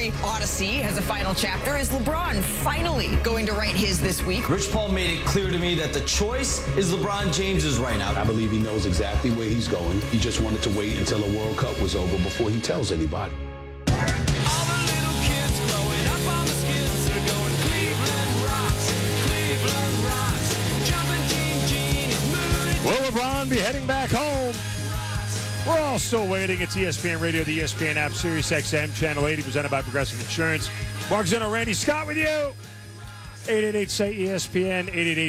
story odyssey has a final chapter. Is LeBron finally going to write his this week? Rich Paul made it clear to me that the choice is LeBron James's right now. I believe he knows exactly where he's going. He just wanted to wait until the World Cup was over before he tells anybody. Will LeBron be heading back home? We're all still waiting. It's ESPN Radio, the ESPN app, Sirius XM, Channel 80, presented by Progressive Insurance. Mark Zeno, Randy Scott with you. 888-SAY-ESPN,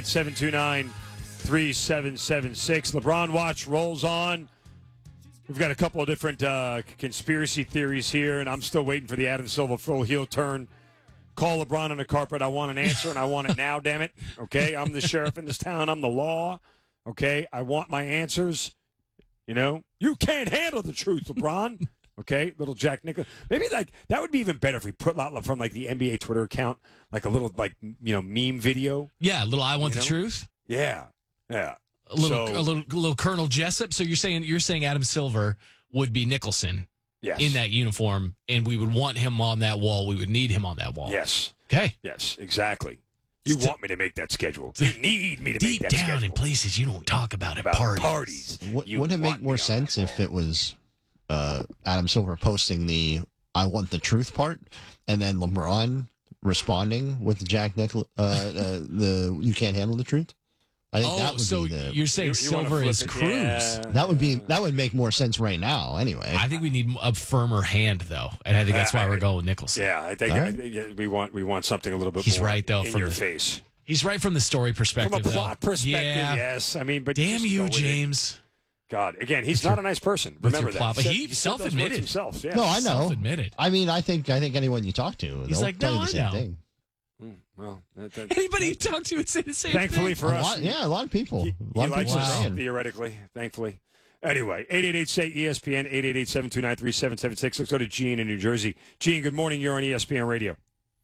888-729-3776. LeBron Watch rolls on. We've got a couple of different conspiracy theories here, and I'm still waiting for the Adam Silver full heel turn. Call LeBron on the carpet. I want an answer, and I want it now, damn it. Okay, I'm the sheriff in this town. I'm the law. Okay, I want my answers. You know, you can't handle the truth, LeBron. Okay, little Jack Nicklaus. Maybe like that would be even better if we put out from like the NBA Twitter account, like a little meme video. Yeah, a little I want the truth. Yeah. A little Colonel Jessup. So you're saying Adam Silver would be Nicholson. Yes. In that uniform, and we would want him on that wall. We would need him on that wall. Yes. Okay. Yes, exactly. You want me to make that schedule. You need me to make that schedule. Deep down in places you don't talk about parties. Wouldn't it make more sense if it was Adam Silver posting the I want the truth part, and then LeBron responding with Jack Nicklaus, the you can't handle the truth? I think that would be you're saying Silver is Cruz. Yeah. That would make more sense right now. Anyway, I think we need a firmer hand though, and I think that's why we're going with Nicholson. Yeah, I think we want something a little bit. He's more right though in from your face. He's right from the story perspective. From a plot perspective, yeah. yes. I mean, but damn you, James. God, again, he's not a nice person. Remember that. But he self-admitted himself. Yeah. No, I know. Self-admitted. I mean, I think anyone you talk to, he's like, tell no, you the same thing. Well, anybody you talk to would say the same thankfully thing. for us. A lot of people. He likes us, theoretically, thankfully. Anyway, 888-SAY-ESPN, 888-729-3776. Let's go to Gene in New Jersey. Gene, good morning. You're on ESPN Radio.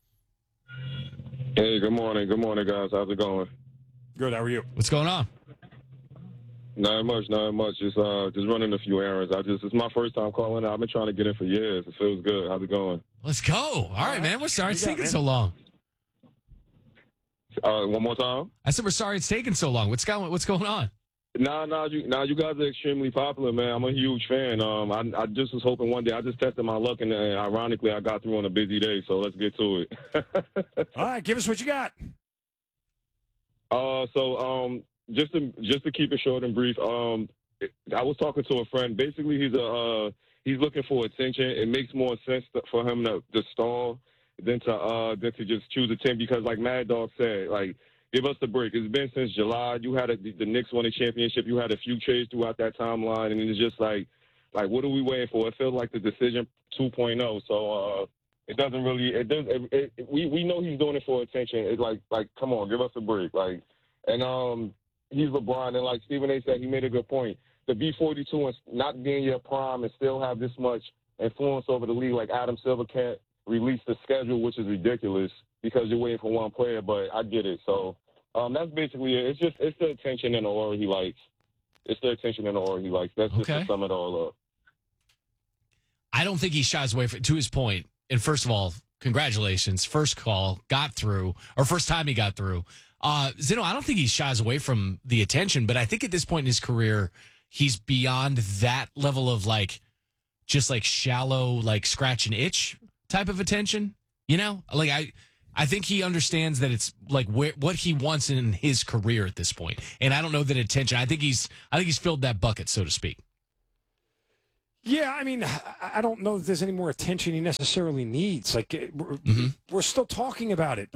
Hey, good morning. Good morning, guys. How's it going? Good. How are you? What's going on? Not much. Just running a few errands. It's my first time calling. I've been trying to get in for years. It feels good. How's it going? Let's go. All right, man. We're sorry it's taking so long. One more time. I said we're sorry it's taking so long. What's going on? You guys are extremely popular, man. I'm a huge fan. I just was hoping one day. I just tested my luck, and ironically, I got through on a busy day. So let's get to it. All right, give us what you got. Just to keep it short and brief, I was talking to a friend. Basically, he's looking for attention. It makes more sense for him to stall than to just choose a team because, like Mad Dog said, like give us the break. It's been since July. You had the Knicks won a championship. You had a few trades throughout that timeline, and it's just like what are we waiting for? It feels like the decision 2.0. So it doesn't really. It does. We know he's doing it for attention. It's like come on, give us a break. He's LeBron, and like Stephen A. said, he made a good point. To be 42 and not be in your prime and still have this much influence over the league, like Adam Silver can't release the schedule, which is ridiculous because you're waiting for one player. But I get it. So that's basically it. It's the attention and the aura he likes. It's the attention and the aura he likes. That's just to sum it all up. I don't think he shies away from, to his point. And first of all, congratulations. First call got through, or first time he got through. Zeno, I don't think he shies away from the attention, but I think at this point in his career, he's beyond that level of just shallow, scratch and itch type of attention. You know, I think he understands that it's what he wants in his career at this point. And I don't know that attention. I think he's filled that bucket, so to speak. Yeah, I mean, I don't know if there's any more attention he necessarily needs. We're still talking about it.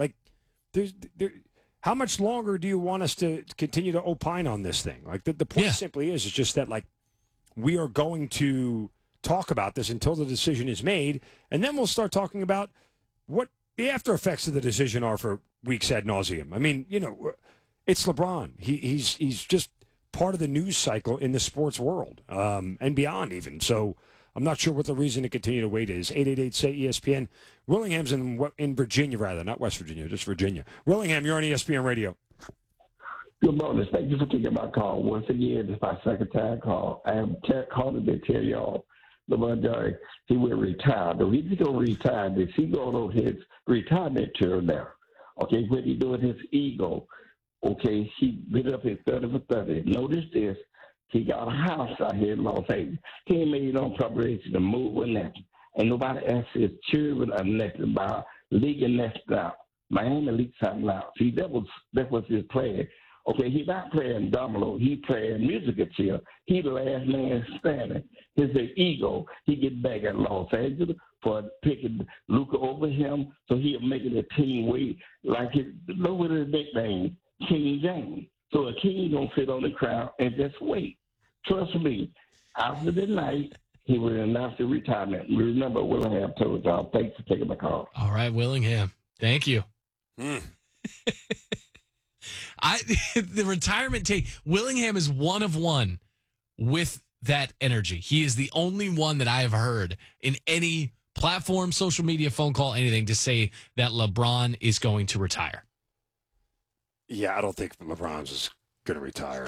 How much longer do you want us to continue to opine on this thing? The point simply is just that we are going to talk about this until the decision is made, and then we'll start talking about what the after effects of the decision are for weeks ad nauseum. I mean, it's LeBron. He's just part of the news cycle in the sports world and beyond even. So I'm not sure what the reason to continue to wait is. 888-SAY-ESPN. Willingham's in Virginia, rather, not West Virginia, just Virginia. Willingham, you're on ESPN Radio. Good morning. Thank you for taking my call. Once again, it's my second time call. I am calling to tell y'all LeBron James, he will retire. Though he's going to retire. This he going on his retirement tour now. Okay, when he doing his ego, okay, he been up in 30 for 30. Notice this. He got a house out here in Los Angeles. He ain't made no preparation to move or nothing. And nobody asked his children or nothing about leaking that out. Miami leaked something out. See, that was his plan. Okay, he's not playing domino. He playing musical chair. He the last man standing. His ego. He get back at Los Angeles for picking Luka over him, so he'll make it a team way like his, know what his nickname, King James. So a king gonna sit on the crowd and just wait. Trust me, after the night, he will announce the retirement. Remember, Willingham told y'all. Thanks for taking my call. All right, Willingham. Thank you. The retirement take. Willingham is one of one with that energy. He is the only one that I have heard in any platform, social media, phone call, anything to say that LeBron is going to retire. Yeah, I don't think LeBron's is going to retire.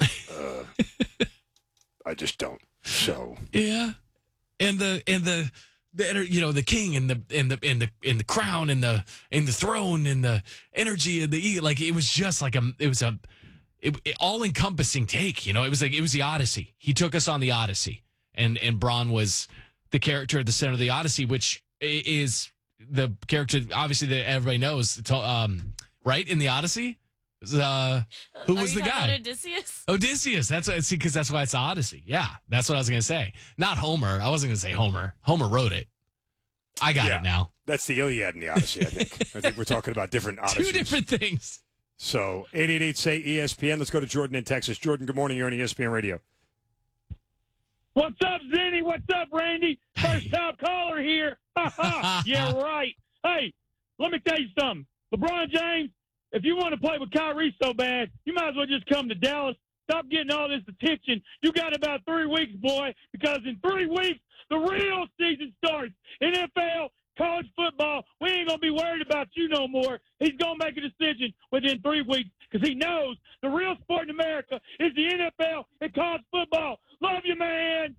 I just don't. So yeah, and the the king and the crown and the throne and the energy and the like. It was just like it all encompassing take. You know, it was the Odyssey. He took us on the Odyssey, and Bron was the character at the center of the Odyssey, which is the character obviously that everybody knows. Right in the Odyssey. Who was the guy? Odysseus. Odysseus. That's what, because that's why it's the Odyssey. Yeah, that's what I was going to say. Not Homer. I wasn't going to say Homer. Homer wrote it. I got it now. That's the Iliad and the Odyssey, I think. I think we're talking about different Odysseys. Two different things. So 888-SAY-ESPN. Let's go to Jordan in Texas. Jordan, good morning. You're on ESPN Radio. What's up, Zinni? What's up, Randy? First time caller here. Yeah, right. Hey, let me tell you something. LeBron James, if you want to play with Kyrie so bad, you might as well just come to Dallas. Stop getting all this attention. You got about 3 weeks, boy, because in 3 weeks, the real season starts. NFL, college football, we ain't going to be worried about you no more. He's going to make a decision within 3 weeks because he knows the real sport in America is the NFL and college football. Love you, man.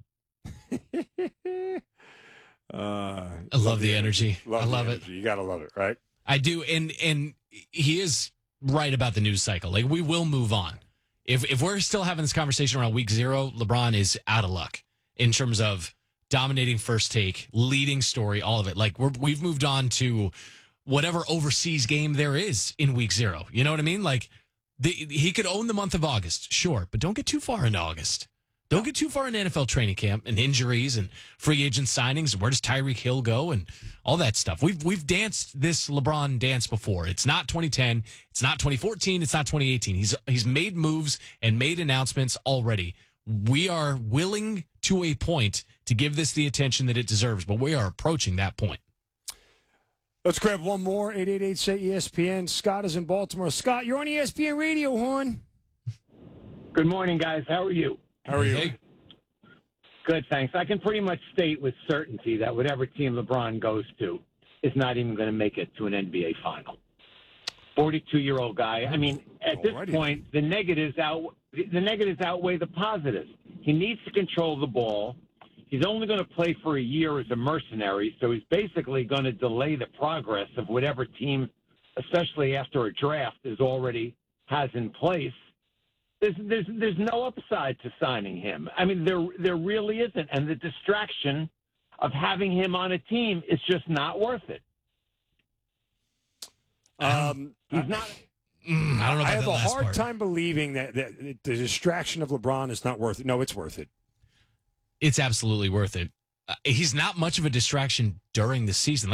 I love the energy. I love it. You got to love it, right? I do. And he is right about the news cycle. Like, we will move on. If we're still having this conversation around week 0, LeBron is out of luck in terms of dominating first take, leading story, all of it. Like, we've moved on to whatever overseas game there is in week 0. You know what I mean? Like, he could own the month of August, sure, but don't get too far into August. Don't get too far into NFL training camp and injuries and free agent signings. Where does Tyreek Hill go and all that stuff? We've danced this LeBron dance before. It's not 2010. It's not 2014. It's not 2018. He's made moves and made announcements already. We are willing to a point to give this the attention that it deserves, but we are approaching that point. Let's grab one more. 888-SAY-ESPN. Scott is in Baltimore. Scott, you're on ESPN Radio, hon. Good morning, guys. How are you? How are you? Good, thanks. I can pretty much state with certainty that whatever team LeBron goes to is not even going to make it to an NBA final. 42-year-old guy. I mean, at this point, the negatives outweigh the positives. He needs to control the ball. He's only going to play for a year as a mercenary, so he's basically going to delay the progress of whatever team, especially after a draft, has in place. There's no upside to signing him. I mean, there really isn't. And the distraction of having him on a team is just not worth it. He's not. I don't know about I have that a last hard part. time believing that the distraction of LeBron is not worth it. No, it's worth it. It's absolutely worth it. He's not much of a distraction during the season.